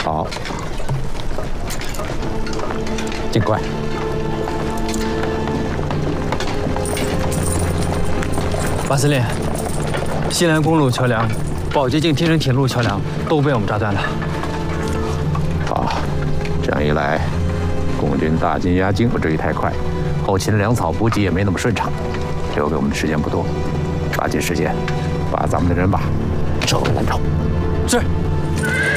好，尽快。 马司令，西南公路桥梁、保洁境天成铁路桥梁都被我们炸断了。 好，这样一来，共军大进压境不至于太快，后勤粮草补给也没那么顺畅，留给我们的时间不多，抓紧时间把咱们的人马收回来找。 是。